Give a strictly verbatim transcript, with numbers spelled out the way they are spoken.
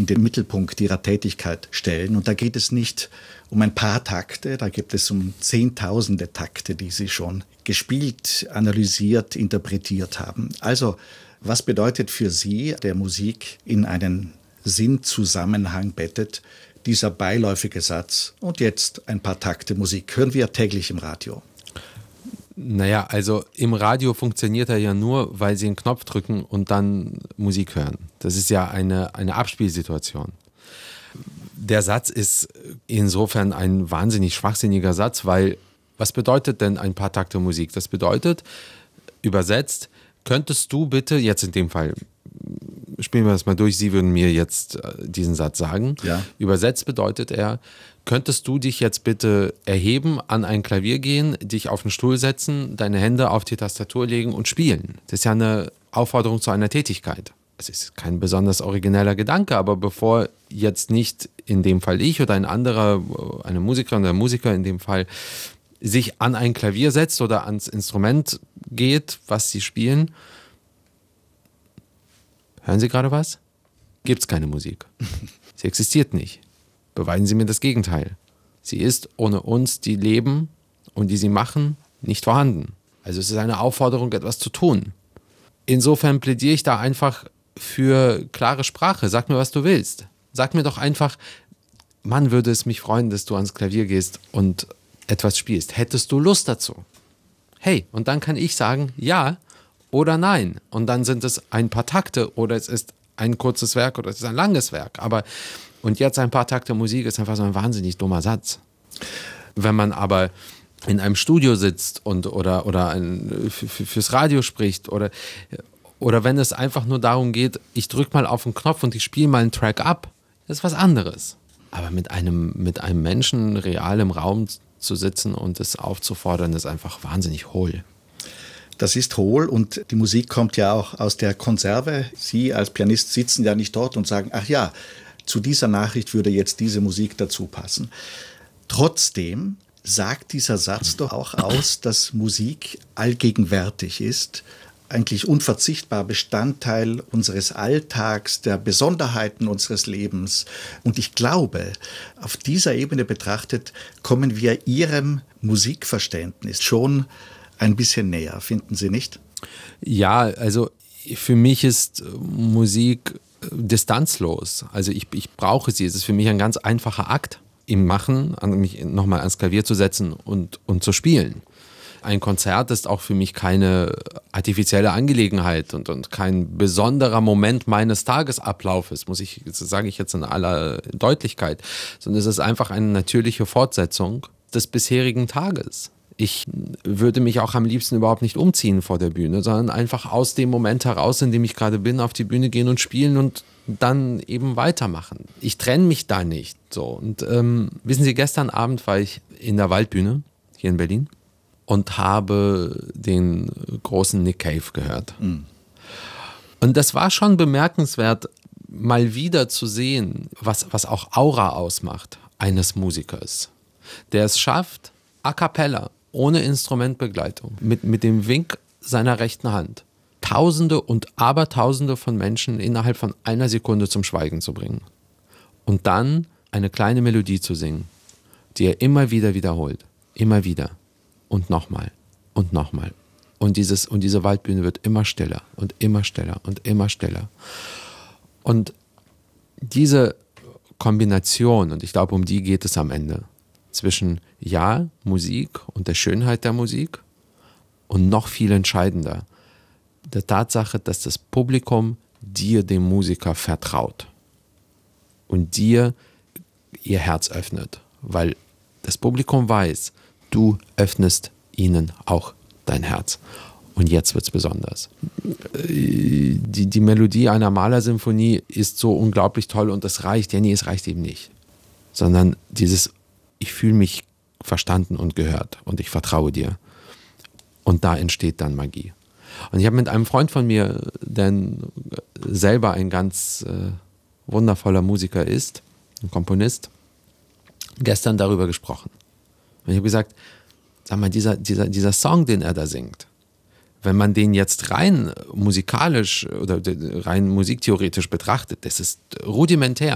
den Mittelpunkt ihrer Tätigkeit stellen. Und da geht es nicht um ein paar Takte, da geht es um zehntausende Takte, die sie schon gespielt, analysiert, interpretiert haben. Also, was bedeutet für Sie, der Musik in einen Sinnzusammenhang bettet, dieser beiläufige Satz und jetzt ein paar Takte Musik? Hören wir täglich im Radio. Naja, also im Radio funktioniert er ja nur, weil Sie einen Knopf drücken und dann Musik hören. Das ist ja eine, eine Abspielsituation. Der Satz ist insofern ein wahnsinnig schwachsinniger Satz, weil was bedeutet denn ein paar Takte Musik? Das bedeutet, übersetzt, könntest du bitte, jetzt in dem Fall, spielen wir das mal durch, Sie würden mir jetzt diesen Satz sagen. Ja. Übersetzt bedeutet er, könntest du dich jetzt bitte erheben, an ein Klavier gehen, dich auf den Stuhl setzen, deine Hände auf die Tastatur legen und spielen. Das ist ja eine Aufforderung zu einer Tätigkeit. Es ist kein besonders origineller Gedanke, aber bevor jetzt nicht in dem Fall ich oder ein anderer, eine Musikerin oder ein Musiker in dem Fall, sich an ein Klavier setzt oder ans Instrument geht, was sie spielen. Hören Sie gerade was? Gibt es keine Musik. Sie existiert nicht. Beweisen Sie mir das Gegenteil. Sie ist ohne uns, die leben und die sie machen, nicht vorhanden. Also es ist eine Aufforderung, etwas zu tun. Insofern plädiere ich da einfach für klare Sprache. Sag mir, was du willst. Sag mir doch einfach, Mann, würde es mich freuen, dass du ans Klavier gehst und etwas spielst. Hättest du Lust dazu? Hey, und dann kann ich sagen, ja oder nein. Und dann sind es ein paar Takte oder es ist ein kurzes Werk oder es ist ein langes Werk. Aber und jetzt ein paar Takte Musik ist einfach so ein wahnsinnig dummer Satz. Wenn man aber in einem Studio sitzt und oder, oder ein, für, fürs Radio spricht oder, oder wenn es einfach nur darum geht, ich drücke mal auf den Knopf und ich spiele mal einen Track ab, das ist was anderes. Aber mit einem, mit einem Menschen real im Raum zu sitzen und es aufzufordern, ist einfach wahnsinnig hohl. Das ist hohl und die Musik kommt ja auch aus der Konserve. Sie als Pianist sitzen ja nicht dort und sagen, ach ja, zu dieser Nachricht würde jetzt diese Musik dazu passen. Trotzdem sagt dieser Satz doch auch aus, dass Musik allgegenwärtig ist, eigentlich unverzichtbar Bestandteil unseres Alltags, der Besonderheiten unseres Lebens. Und ich glaube, auf dieser Ebene betrachtet, kommen wir Ihrem Musikverständnis schon ein bisschen näher, finden Sie nicht? Ja, also für mich ist Musik distanzlos. Also ich, ich brauche sie. Es ist für mich ein ganz einfacher Akt im Machen, mich nochmal ans Klavier zu setzen und, und zu spielen. Ein Konzert ist auch für mich keine artifizielle Angelegenheit und, und kein besonderer Moment meines Tagesablaufes, muss ich, das sage ich jetzt in aller Deutlichkeit, sondern es ist einfach eine natürliche Fortsetzung des bisherigen Tages. Ich würde mich auch am liebsten überhaupt nicht umziehen vor der Bühne, sondern einfach aus dem Moment heraus, in dem ich gerade bin, auf die Bühne gehen und spielen und dann eben weitermachen. Ich trenne mich da nicht. So. Und ähm, wissen Sie, gestern Abend war ich in der Waldbühne hier in Berlin und habe den großen Nick Cave gehört. Mhm. Und das war schon bemerkenswert, mal wieder zu sehen, was, was auch Aura ausmacht eines Musikers, der es schafft, a cappella, ohne Instrumentbegleitung, mit, mit dem Wink seiner rechten Hand, Tausende und Abertausende von Menschen innerhalb von einer Sekunde zum Schweigen zu bringen. Und dann eine kleine Melodie zu singen, die er immer wieder wiederholt. Immer wieder. Und nochmal. Und nochmal. Und, dieses, und diese Waldbühne wird immer stiller und immer stiller und immer stiller. Und diese Kombination, und ich glaube, um die geht es am Ende, zwischen ja, Musik und der Schönheit der Musik und noch viel entscheidender, der Tatsache, dass das Publikum dir, dem Musiker, vertraut und dir ihr Herz öffnet, weil das Publikum weiß, du öffnest ihnen auch dein Herz. Und jetzt wird es besonders. Die, die Melodie einer Mahler-Symphonie ist so unglaublich toll und es reicht. Ja, nee, es reicht eben nicht. Sondern dieses, ich fühle mich verstanden und gehört und ich vertraue dir. Und da entsteht dann Magie. Und ich habe mit einem Freund von mir, der selber ein ganz äh, wundervoller Musiker ist, ein Komponist, gestern darüber gesprochen. Und ich habe gesagt, sag mal, dieser, dieser, dieser Song, den er da singt, wenn man den jetzt rein musikalisch oder rein musiktheoretisch betrachtet, das ist rudimentär.